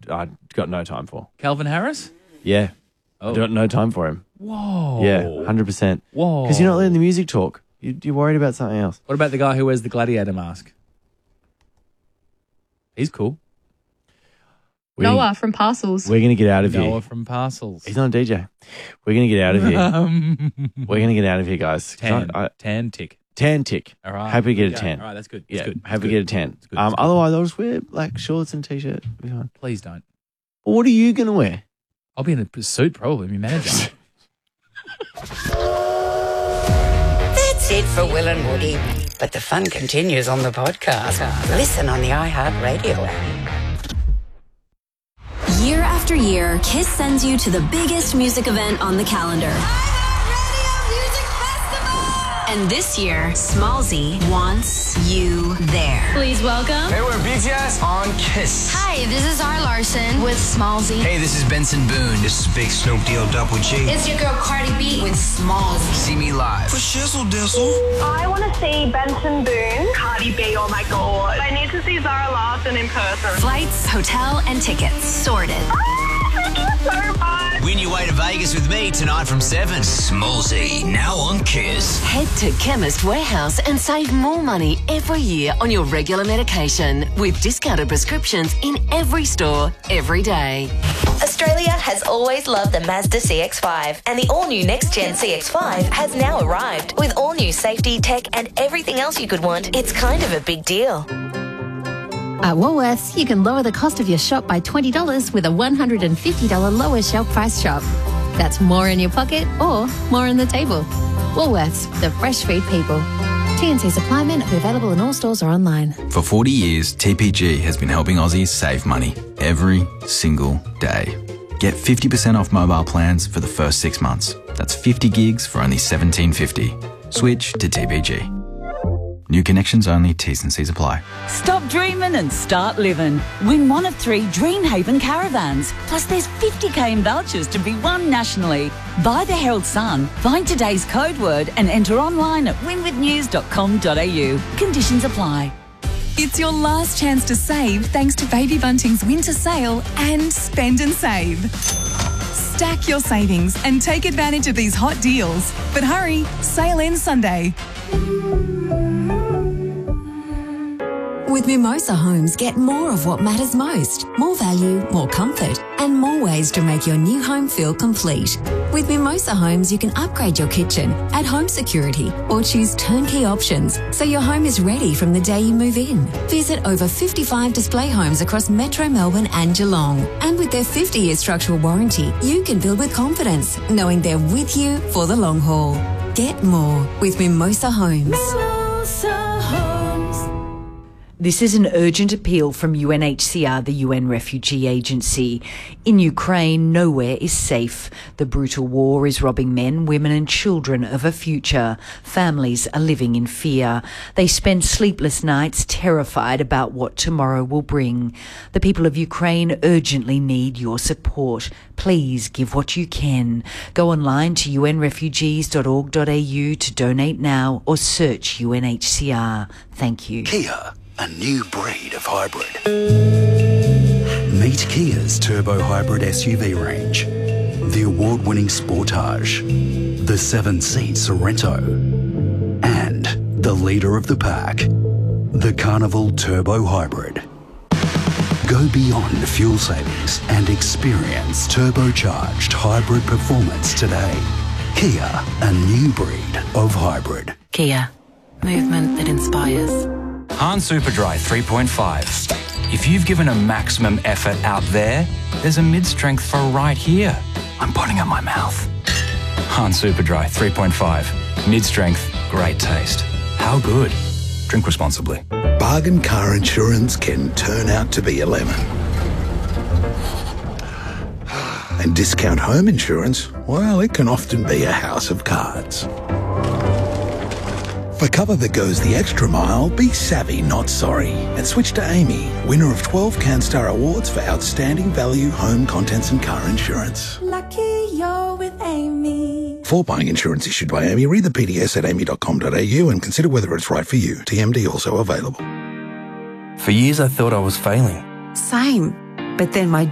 got no time for. Calvin Harris? Yeah. Oh. I got no time for him. Whoa. Yeah, 100%. Whoa. Because you're not letting the music talk. You're worried about something else. What about the guy who wears the gladiator mask? He's cool. Noah from Parcels. We're going to get out of here. Noah from Parcels. He's not a DJ. We're going to get out of here. We're going to get out of here, guys. Tan tick. Tan tick. All right. Happy to get a 10. All right, that's good. Yeah, That's good. happy to get a 10. It's good. It's good. Otherwise, I'll just wear like shorts and t-shirt. Please don't. What are you going to wear? I'll be in a suit probably, my manager. That's it for Will and Woody. But the fun continues on the podcast. Listen on the iHeartRadio app. Year after year, KISS sends you to the biggest music event on the calendar. And this year, Smallzy wants you there. Please welcome. Hey, we're BTS on KISS. Hi, this is R. Larson with Smallzy. Hey, this is Benson Boone. This is Big Snoop Deal Double G. It's your girl Cardi B with Smallzy. See me live. For shizzle dizzle. I want to see Benson Boone. Cardi B, oh my god. I need to see Zara Larsson in person. Flights, hotel, and tickets sorted. Thank you so much. Win your way to Vegas with me tonight from 7. Smallzy, now on KISS. Head to Chemist Warehouse and save more money every year on your regular medication with discounted prescriptions in every store, every day. Australia has always loved the Mazda CX-5, and the all-new next-gen CX-5 has now arrived. With all-new safety, tech, and everything else you could want, it's kind of a big deal. At Woolworths, you can lower the cost of your shop by $20 with a $150 lower shelf price shop. That's more in your pocket or more on the table. Woolworths, the fresh food people. TNC supply men are available in all stores or online. For 40 years, TPG has been helping Aussies save money every single day. Get 50% off mobile plans for the first 6 months. That's 50 gigs for only $17.50. Switch to TPG. New connections only, T's and C's apply. Stop dreaming and start living. Win one of 3 Dreamhaven caravans. Plus there's 50k in vouchers to be won nationally. Buy the Herald Sun, find today's code word and enter online at winwithnews.com.au. Conditions apply. It's your last chance to save thanks to Baby Bunting's winter sale and spend and save. Stack your savings and take advantage of these hot deals. But hurry, sale ends Sunday. With Mimosa Homes, get more of what matters most. More value, more comfort, and more ways to make your new home feel complete. With Mimosa Homes, you can upgrade your kitchen, add home security, or choose turnkey options so your home is ready from the day you move in. Visit over 55 display homes across Metro Melbourne and Geelong. And with their 50-year structural warranty, you can build with confidence, knowing they're with you for the long haul. Get more with Mimosa Homes. Mimosa Homes. This is an urgent appeal from UNHCR, the UN Refugee Agency. In Ukraine, nowhere is safe. The brutal war is robbing men, women and children of a future. Families are living in fear. They spend sleepless nights terrified about what tomorrow will bring. The people of Ukraine urgently need your support. Please give what you can. Go online to unrefugees.org.au to donate now or search UNHCR. Thank you. Kia. A new breed of hybrid. Meet Kia's turbo hybrid SUV range. The award-winning Sportage, the 7-seat Sorento, and the leader of the pack, the Carnival Turbo Hybrid. Go beyond fuel savings and experience turbocharged hybrid performance today. Kia, a new breed of hybrid. Kia, movement that inspires. Han Superdry 3.5. If you've given a maximum effort out there, there's a mid-strength for right here. I'm putting up my mouth. Han Superdry 3.5. Mid-strength, great taste. How good? Drink responsibly. Bargain car insurance can turn out to be a lemon. And discount home insurance, well, it can often be a house of cards. For cover that goes the extra mile, be savvy, not sorry. And switch to Amy, winner of 12 CanStar Awards for outstanding value home contents and car insurance. Lucky you're with Amy. For buying insurance issued by Amy, read the PDS at amy.com.au and consider whether it's right for you. TMD also available. For years I thought I was failing. Same. But then my